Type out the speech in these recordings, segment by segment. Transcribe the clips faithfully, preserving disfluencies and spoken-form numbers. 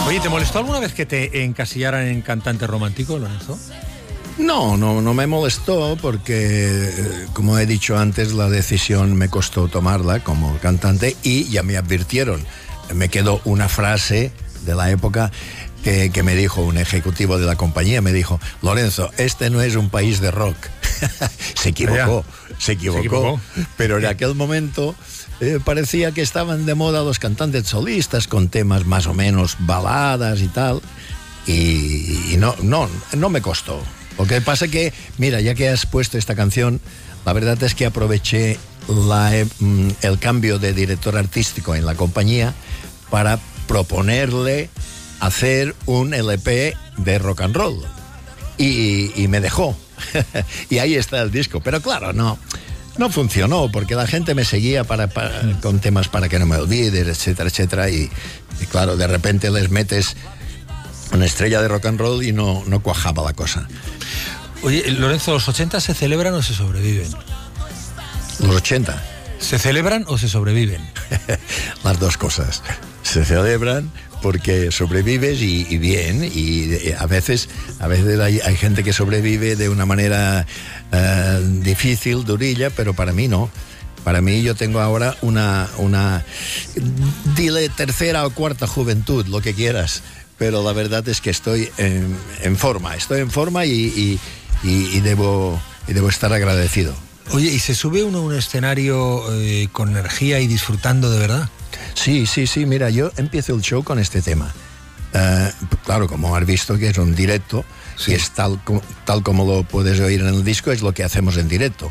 Oye, ¿te molestó alguna vez que te encasillaran en cantante romántico, Lorenzo? No, no, no me molestó porque, como he dicho antes, la decisión me costó tomarla como cantante y ya me advirtieron. Me quedó una frase de la época que, que me dijo un ejecutivo de la compañía, me dijo: Lorenzo, este no es un país de rock. se equivocó, se equivocó, se equivocó, pero en aquel momento eh, parecía que estaban de moda los cantantes solistas con temas más o menos baladas y tal, y, y no, no, no me costó. Lo que pasa es que, mira, ya que has puesto esta canción, la verdad es que aproveché la, el cambio de director artístico en la compañía para proponerle hacer un L P de rock and roll. Y, y me dejó. Y ahí está el disco. Pero claro, no, no funcionó, porque la gente me seguía para, para, con temas para que no me olvides, etcétera, etcétera. Y, y claro, de repente les metes una estrella de rock and roll y no, no cuajaba la cosa. Oye, Lorenzo, ¿los ochenta se celebran o se sobreviven? ¿Los ochenta? ¿Se celebran o se sobreviven? Las dos cosas. Se celebran porque sobrevives y, y bien, y a veces, a veces hay, hay gente que sobrevive de una manera uh, difícil, durilla, pero para mí no. Para mí yo tengo ahora una, una, dile tercera o cuarta juventud, lo que quieras, pero la verdad es que estoy en, en forma, estoy en forma y, y, y, y, debo, y debo estar agradecido. Oye, ¿y se sube uno a un escenario eh, con energía y disfrutando de verdad? Sí, sí, sí, mira, yo empiezo el show con este tema. Uh, claro, como has visto que es un directo, sí. Y es tal, tal como lo puedes oír en el disco, es lo que hacemos en directo.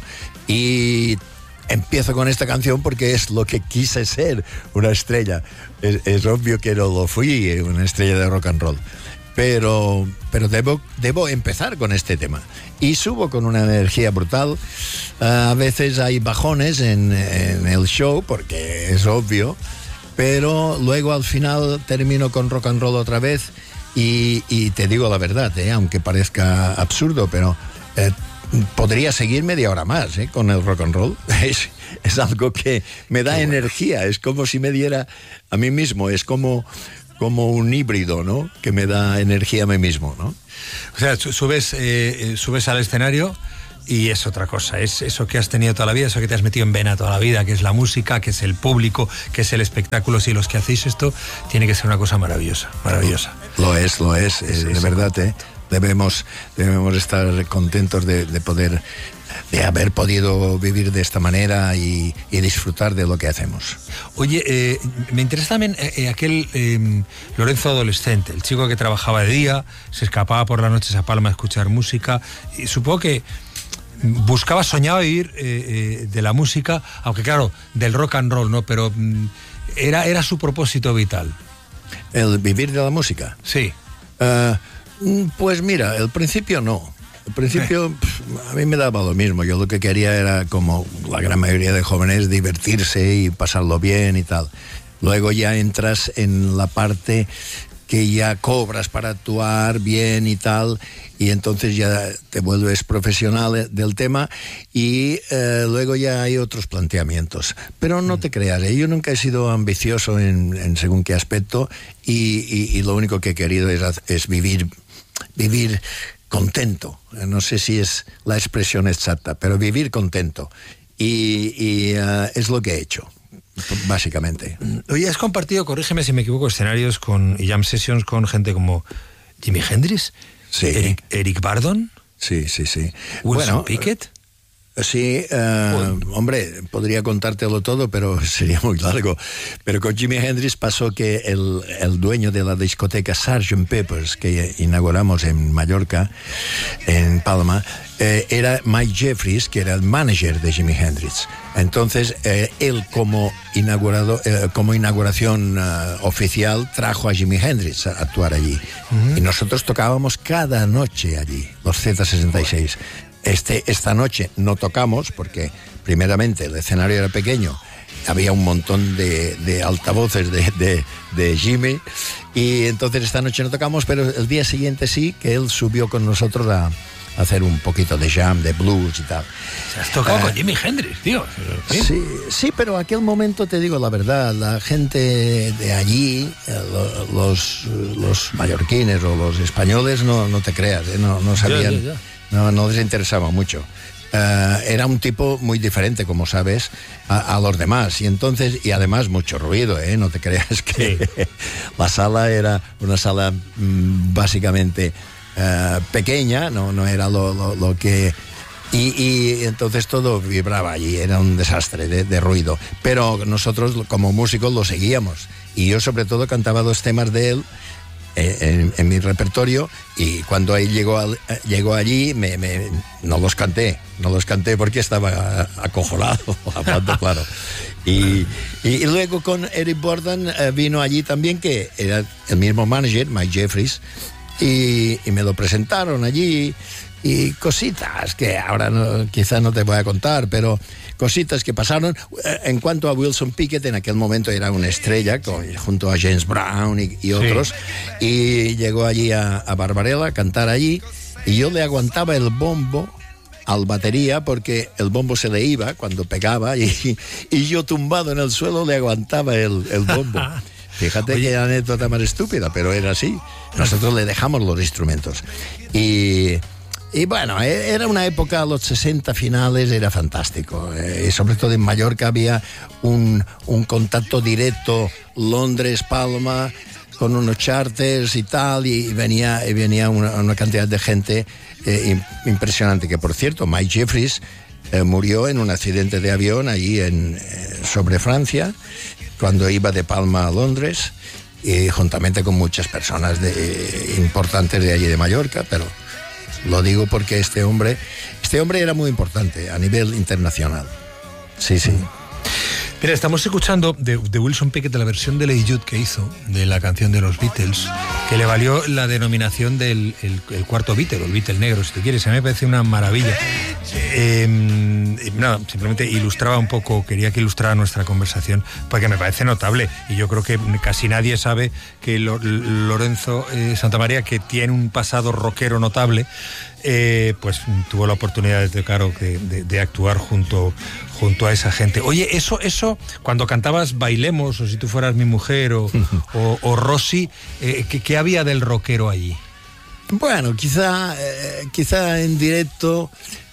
Y empiezo con esta canción porque es lo que quise ser, una estrella. Es, es obvio que no lo fui, una estrella de rock and roll. Pero, pero debo, debo empezar con este tema. Y subo con una energía brutal. Uh, a veces hay bajones en, en el show, porque es obvio. Pero luego al final termino con rock and roll otra vez. Y, y te digo la verdad, ¿eh? Aunque parezca absurdo, pero eh, podría seguir media hora más ¿eh? con el rock and roll. Es, es algo que me da Qué energía. Bueno. Es como si me diera a mí mismo. Es como... como un híbrido, ¿no? Que me da energía a mí mismo, ¿no? O sea, subes, eh, subes al escenario y es otra cosa, es eso que has tenido toda la vida, eso que te has metido en vena toda la vida, que es la música, que es el público, que es el espectáculo. Si los que hacéis esto, tiene que ser una cosa maravillosa, maravillosa. Lo es, lo es, eh, sí, de sí. verdad, ¿eh? Debemos, debemos estar contentos de, de poder... de haber podido vivir de esta manera y, y disfrutar de lo que hacemos. Oye, eh, me interesa también eh, aquel eh, Lorenzo adolescente, el chico que trabajaba de día, se escapaba por las noches a Palma a escuchar música, y supongo que buscaba, soñaba vivir eh, eh, de la música, aunque claro, del rock and roll, ¿no? Pero mm, era, era su propósito vital. ¿El vivir de la música? Sí. Uh, pues mira, al principio no. Al principio a mí me daba lo mismo. Yo lo que quería era, como la gran mayoría de jóvenes, divertirse y pasarlo bien y tal. Luego ya entras en la parte que ya cobras para actuar bien y tal, y entonces ya te vuelves profesional del tema y eh, luego ya hay otros planteamientos. Pero no te creas, ¿eh? Yo nunca he sido ambicioso en, en según qué aspecto y, y, y lo único que he querido es, es vivir, vivir contento. No sé si es la expresión exacta, pero vivir contento. Y, y uh, es lo que he hecho, básicamente. Oye, has compartido, corrígeme si me equivoco, escenarios con y jam sessions con gente como Jimi Hendrix, sí. Eric, Eric Burdon, sí, sí, sí. Wilson bueno, Pickett. Sí, uh, hombre, podría contártelo todo, pero sería muy largo. Pero con Jimi Hendrix pasó que el, el dueño de la discoteca sergeant Pepper's, que inauguramos en Mallorca, en Palma, eh, era Mike Jeffries, que era el manager de Jimi Hendrix. Entonces, eh, él como, inaugurado, eh, como inauguración uh, oficial trajo a Jimi Hendrix a actuar allí. Uh-huh. Y nosotros tocábamos cada noche allí, los Z sesenta y seis. Este, esta noche no tocamos porque, primeramente, el escenario era pequeño, había un montón de, de altavoces de, de, de Jimmy, y entonces esta noche no tocamos, pero el día siguiente sí, que él subió con nosotros a, hacer un poquito de jam, de blues y tal. Se has tocado uh, con Jimi Hendrix, tío. ¿Sí? Sí, sí, pero aquel momento, te digo la verdad, la gente de allí, los, los mallorquines o los españoles, no, no te creas, ¿eh? no, no sabían, ya, ya, ya. No, no les interesaba mucho. Uh, era un tipo muy diferente, como sabes, a, a los demás, y entonces, y además mucho ruido, ¿eh? No te creas que sí. La sala era una sala mmm, básicamente uh, pequeña, no, no era lo, lo, lo que... Y, y entonces todo vibraba allí, era un desastre de, de ruido, pero nosotros como músicos lo seguíamos, y yo sobre todo cantaba dos temas de él En, en mi repertorio, y cuando él llegó, al, llegó allí me, me, no los canté, no los canté porque estaba acojonado, hablando claro. Y, y, y luego con Eric Burdon eh, vino allí también, que era el mismo manager, Mike Jeffries, y, y me lo presentaron allí, y cositas que ahora no, quizá no te voy a contar, pero cositas que pasaron. En cuanto a Wilson Pickett, en aquel momento era una estrella con, junto a James Brown y, y otros, sí. Y llegó allí a, a Barbarella a cantar allí, y yo le aguantaba el bombo al batería porque el bombo se le iba cuando pegaba, y, y yo tumbado en el suelo le aguantaba el, el bombo. Fíjate Oye. qué anécdota más estúpida, pero era así. Nosotros le dejamos los instrumentos. Y... Y bueno, era una época, los sesenta finales, era fantástico. Eh, y sobre todo en Mallorca había un, un contacto directo, Londres, Palma, con unos charters y tal, y venía, y venía una, una cantidad de gente eh, impresionante. Que por cierto, Mike Jeffries eh, murió en un accidente de avión allí en, eh, sobre Francia, cuando iba de Palma a Londres, y juntamente con muchas personas de, eh, importantes de allí de Mallorca, pero... Lo digo porque este hombre, este hombre era muy importante a nivel internacional. Sí, sí. Mira, estamos escuchando de, de Wilson Pickett la versión de Lady Jude que hizo de la canción de los Beatles, que le valió la denominación del el, el cuarto Beatle, o el Beatle negro, si tú quieres. A mí me parece una maravilla. Eh, nada, simplemente ilustraba un poco, quería que ilustrara nuestra conversación, porque me parece notable, y yo creo que casi nadie sabe que Lo, Lorenzo eh, Santamaría, que tiene un pasado rockero notable, eh, pues tuvo la oportunidad de, claro, de, de, de actuar junto, junto a esa gente. Oye, eso, eso cuando cantabas Bailemos, o Si tú fueras mi mujer, o, o, o Rosy, eh, ¿qué, ¿qué había del rockero allí? Bueno, quizá, eh, quizá en directo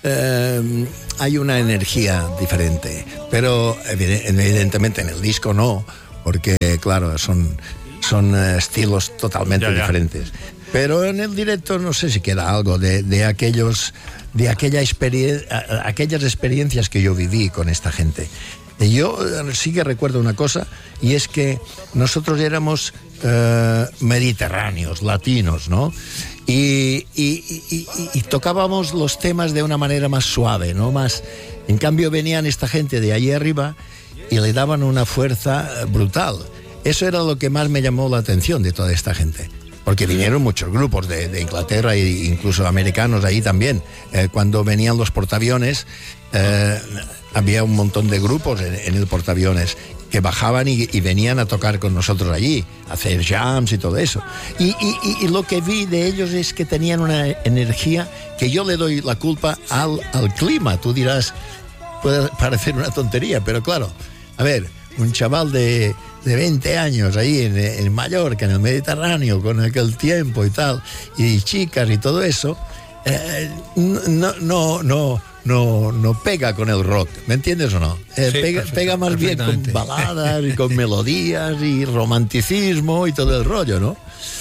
eh, hay una energía diferente, pero evidentemente en el disco no, porque claro, son, son estilos totalmente ya, ya. diferentes. Pero en el directo no sé si queda algo de, de aquellos, de aquella experien- aquellas experiencias que yo viví con esta gente. Y yo sí que recuerdo una cosa, y es que nosotros éramos eh, mediterráneos, latinos, ¿no? Y, y, y, y, y tocábamos los temas de una manera más suave, ¿no? Más, en cambio venían esta gente de allí arriba y le daban una fuerza brutal. Eso era lo que más me llamó la atención de toda esta gente. Porque vinieron muchos grupos de, de Inglaterra e incluso americanos ahí también. Eh, cuando venían los portaaviones, eh, había un montón de grupos en, en el portaaviones que bajaban y, y venían a tocar con nosotros allí, a hacer jams y todo eso. Y, y, y, y lo que vi de ellos es que tenían una energía que yo le doy la culpa al, al clima. Tú dirás, puede parecer una tontería, pero claro, a ver, un chaval de... de veinte años ahí en, en Mallorca, en el Mediterráneo, con aquel tiempo y tal, y chicas y todo eso, eh, no, no, no, no, no pega con el rock, ¿me entiendes o no? Eh, sí, pega, pega más bien con baladas y con melodías y romanticismo y todo el rollo, ¿no?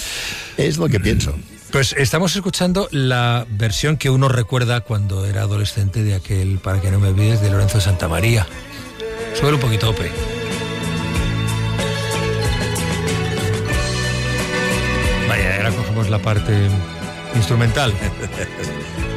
Es lo que pienso. Pues estamos escuchando la versión que uno recuerda cuando era adolescente de aquel Para que no me olvides, de Lorenzo Santamaría. Sube un poquito, Ope. Vaya, ahora cogemos la parte instrumental.